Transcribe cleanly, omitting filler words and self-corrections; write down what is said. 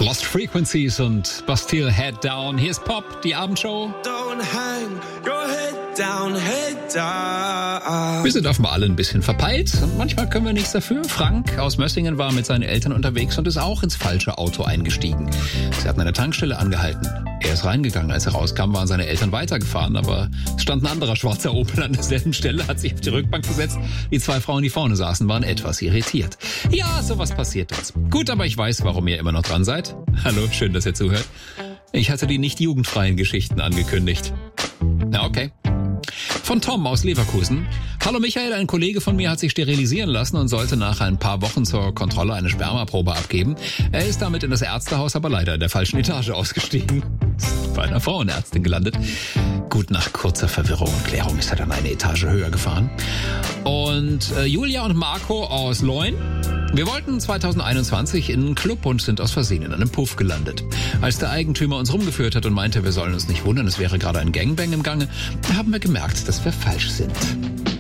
Lost Frequencies und Bastille Head Down. Hier ist Pop, die Abendshow. Don't hang your head down, head down. Wir sind offenbar alle ein bisschen verpeilt und manchmal können wir nichts dafür. Frank aus Mössingen war mit seinen Eltern unterwegs und ist auch ins falsche Auto eingestiegen. Sie hatten an der Tankstelle angehalten. Er ist reingegangen. Als er rauskam, waren seine Eltern weitergefahren, aber es stand ein anderer schwarzer Opel an derselben Stelle, hat sich auf die Rückbank gesetzt. Die zwei Frauen, die vorne saßen, waren etwas irritiert. Ja, sowas passiert uns. Gut, aber ich weiß, warum ihr immer noch dran seid. Hallo, schön, dass ihr zuhört. Ich hatte die nicht jugendfreien Geschichten angekündigt. Na, okay. Von Tom aus Leverkusen. Hallo Michael, ein Kollege von mir hat sich sterilisieren lassen und sollte nach ein paar Wochen zur Kontrolle eine Spermaprobe abgeben. Er ist damit in das Ärztehaus, aber leider in der falschen Etage ausgestiegen. Ist bei einer Frauenärztin gelandet. Gut, nach kurzer Verwirrung und Klärung ist er dann eine Etage höher gefahren. Und Julia und Marco aus Leun. Wir wollten 2021 in einen Club und sind aus Versehen in einem Puff gelandet. Als der Eigentümer uns rumgeführt hat und meinte, wir sollen uns nicht wundern, es wäre gerade ein Gangbang im Gange, haben wir gemerkt, dass wir falsch sind.